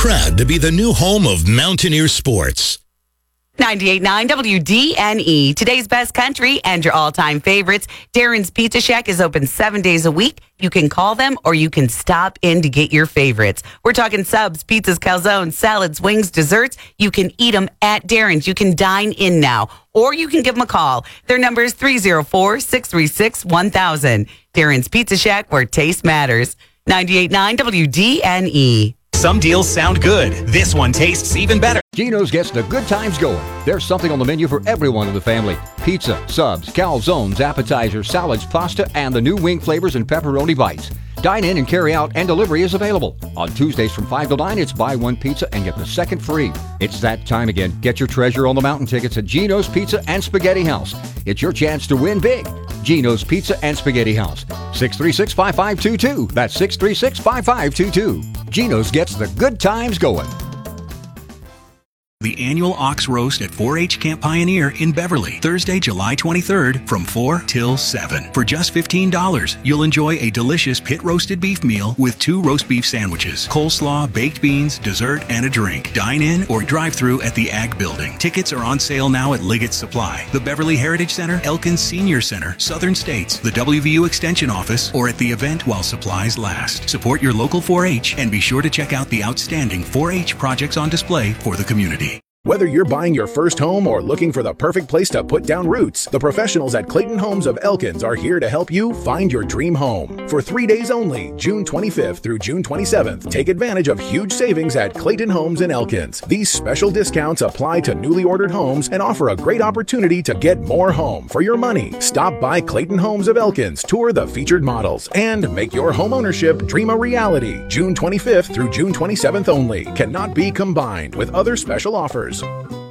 Proud to be the new home of Mountaineer Sports. 98.9 WDNE, today's best country and your all-time favorites. Darren's Pizza Shack is open 7 days a week. You can call them or you can stop in to get your favorites. We're talking subs, pizzas, calzones, salads, wings, desserts. You can eat them at Darren's. You can dine in now or you can give them a call. Their number is 304-636-1000. Darren's Pizza Shack, where taste matters. 98.9 WDNE. Some deals sound good. This one tastes even better. Geno's gets the good times going. There's something on the menu for everyone in the family. Pizza, subs, calzones, appetizers, salads, pasta, and the new wing flavors and pepperoni bites. Dine in and carry out, and delivery is available. On Tuesdays from 5 to 9, it's buy one pizza and get the second free. It's that time again. Get your Treasure on the Mountain tickets at Geno's Pizza and Spaghetti House. It's your chance to win big. Geno's Pizza and Spaghetti House. 636-5522. That's 636-5522. Geno's gets the good times going. The annual Ox Roast at 4-H Camp Pioneer in Beverly, Thursday, July 23rd from 4 till 7. For just $15, you'll enjoy a delicious pit-roasted beef meal with 2 roast beef sandwiches, coleslaw, baked beans, dessert, and a drink. Dine in or drive through at the Ag Building. Tickets are on sale now at Liggett's Supply, the Beverly Heritage Center, Elkins Senior Center, Southern States, the WVU Extension Office, or at the event while supplies last. Support your local 4-H and be sure to check out the outstanding 4-H projects on display for the community. Whether you're buying your first home or looking for the perfect place to put down roots, the professionals at Clayton Homes of Elkins are here to help you find your dream home. For 3 days only, June 25th through June 27th, take advantage of huge savings at Clayton Homes in Elkins. These special discounts apply to newly ordered homes and offer a great opportunity to get more home for your money. Stop by Clayton Homes of Elkins, tour the featured models, and make your home ownership dream a reality. June 25th through June 27th only. Cannot be combined with other special offers.